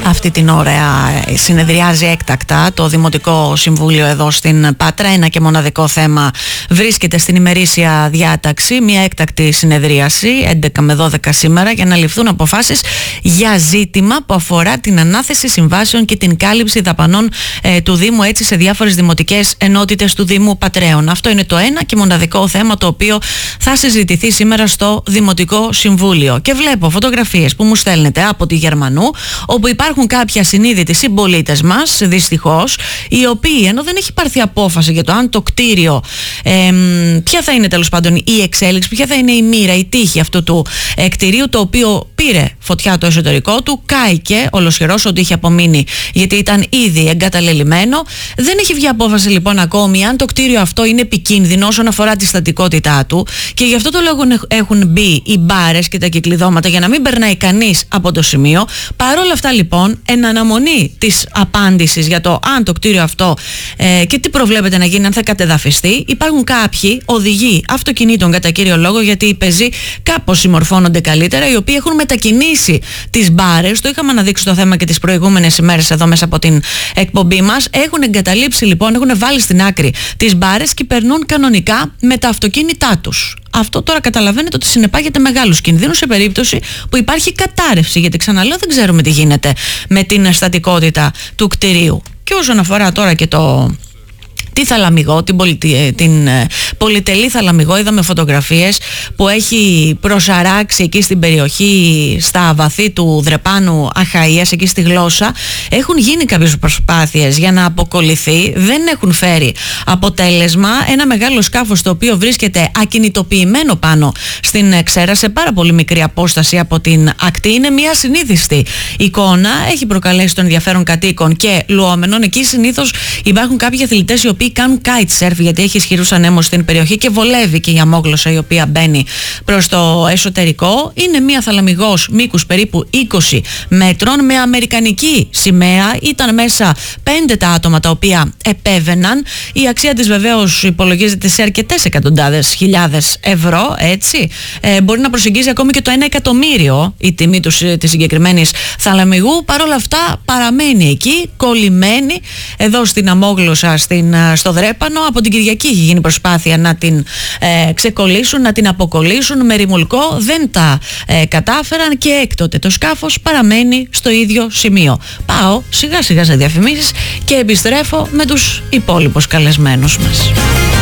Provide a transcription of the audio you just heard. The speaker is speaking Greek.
αυτή την ώρα συνεδριάζει έκτακτα το Δημοτικό Συμβούλιο εδώ στην Πάτρα. Ένα και μοναδικό θέμα βρίσκεται στην ημερήσια διάταξη. Μια έκτακτη συνεδρίαση 11 με 12 σήμερα για να ληφθούν αποφάσεις για ζήτημα που αφορά την ανάθεση συμβάσεων και την κάλυψη δαπανών του Δήμου έτσι σε διάφορες δημοτικές ενότητες του Δήμου Πατραίων. Αυτό είναι το ένα και μοναδικό θέμα το οποίο θα συζητηθεί σήμερα στο Δημοτικό Συμβούλιο. Και βλέπω φωτογραφίες που μου στέλνετε από τη Γερμανού, όπου υπάρχουν κάποια συνείδητοι συμπολίτες μας, δυστυχώς, οι οποίοι ενώ δεν έχει πάρθει απόφαση για το αν το κτίριο, ποια θα είναι τέλος πάντων η εξέλιξη, ποια θα είναι η μοίρα, η τύχη αυτού του κτιρίου, το οποίο πήρε φωτιά το εσωτερικό του, κάηκε ολοσχερός ότι είχε απομείνει γιατί ήταν ήδη εγκαταλελειμμένο. Δεν έχει βγει απόφαση λοιπόν ακόμη αν το κτίριο αυτό είναι επικίνδυνο όσον αφορά τη στατικότητά του, και γι' αυτό το λόγο έχουν μπει οι μπάρες και τα κυκλειδώματα για να μην περνάει κανείς από το σημείο. Παρ' όλα αυτά λοιπόν, εν αναμονή της απάντησης για το αν το κτίριο αυτό και τι προβλέπεται να γίνει, αν θα κατεδαφιστεί, υπάρχουν κάποιοι οδηγοί αυτοκινήτων κατά κύριο λόγο, γιατί οι πεζοί κάπως συμμορφώνονται καλύτερα, οι οποίοι έχουν μετακινήσει τις μπάρες. Το είχαμε αναδείξει το θέμα και τις προηγούμενες ημέρες εδώ μέσα από την εκπομπή μας. Έχουν εγκαταλείψει λοιπόν, έχουν βάλει στην άκρη τις μπάρες και περνούν κανονικά με τα αυτοκίνητά τους. Αυτό τώρα καταλαβαίνετε ότι συνεπάγεται μεγάλους κινδύνους σε περίπτωση που υπάρχει κατάρρευση, γιατί ξαναλέω δεν ξέρουμε τι γίνεται με την στατικότητα του κτηρίου. Και όσον αφορά τώρα και τη Θαλαμιγό, την πολυτελή Θαλαμιγό, είδαμε φωτογραφίες που έχει προσαράξει εκεί στην περιοχή, στα βαθύ του Δρεπάνου Αχαΐας, εκεί στη Γλώσσα. Έχουν γίνει κάποιες προσπάθειες για να αποκολληθεί, δεν έχουν φέρει αποτέλεσμα. Ένα μεγάλο σκάφος το οποίο βρίσκεται ακινητοποιημένο πάνω στην Ξέρα, σε πάρα πολύ μικρή απόσταση από την ακτή. Είναι μια συνήθιστη εικόνα, έχει προκαλέσει τον ενδιαφέρον κατοίκων και λουόμενων. Εκεί συνήθως υπάρχουν κάποιοι αθλητές οι οποίοι κάνουν kitesurf, γιατί έχει ισχυρούς ανέμους στην περιοχή και βολεύει και η αμόγλωσσα η οποία μπαίνει προς το εσωτερικό. Είναι μια Θαλαμιγός μήκους περίπου 20 μέτρων με αμερικανική σημαία. Ήταν μέσα 5 τα άτομα τα οποία επέβαιναν. Η αξία της βεβαίως υπολογίζεται σε αρκετές εκατοντάδες χιλιάδες ευρώ, έτσι. Μπορεί να προσεγγίζει ακόμη και το 1 εκατομμύριο η τιμή της συγκεκριμένης Θαλαμιγού. Παρ' όλα αυτά παραμένει εκεί, κολλημένη εδώ στην αμόγλωσσα, στο Δρέπανο. Από την Κυριακή έχει γίνει προσπάθεια να την ξεκολλήσουν, να την αποκολλήσουν με ρημουλκό. Δεν τα κατάφεραν και έκτοτε το σκάφος παραμένει στο ίδιο σημείο. Πάω σιγά σιγά σε διαφημίσεις και επιστρέφω με τους υπόλοιπους καλεσμένους μας.